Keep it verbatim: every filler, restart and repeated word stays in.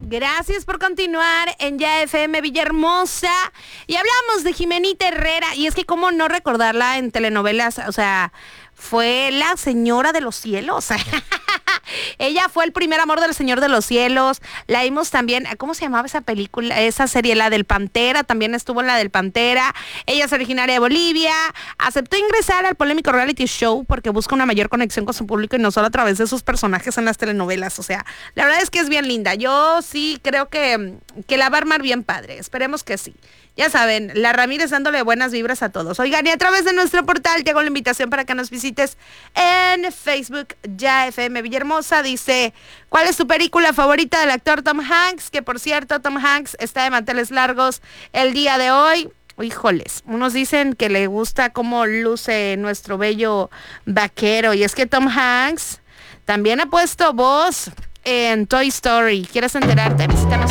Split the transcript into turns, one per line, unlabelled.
Gracias por continuar en Ya F M Villahermosa. Y hablamos de Jimenita Herrera. Y es que cómo no recordarla en telenovelas, o sea, fue la señora de los cielos. Ella fue el primer amor del Señor de los Cielos. La vimos también, ¿cómo se llamaba esa película? Esa serie, la del Pantera, también estuvo en la del Pantera. Ella es originaria de Bolivia. Aceptó ingresar al polémico reality show porque busca una mayor conexión con su público y no solo a través de sus personajes en las telenovelas. O sea, la verdad es que es bien linda. Yo sí creo que, que la va a armar bien padre. Esperemos que sí. Ya saben, la Ramírez dándole buenas vibras a todos. Oigan, y a través de nuestro portal te hago la invitación para que nos visites en Facebook, Ya F M Villahermosa. Dice, ¿cuál es tu película favorita del actor Tom Hanks? Que por cierto, Tom Hanks está de manteles largos el día de hoy. Híjoles, unos dicen que le gusta cómo luce nuestro bello vaquero. Y es que Tom Hanks también ha puesto voz en Toy Story. ¿Quieres enterarte? Visítanos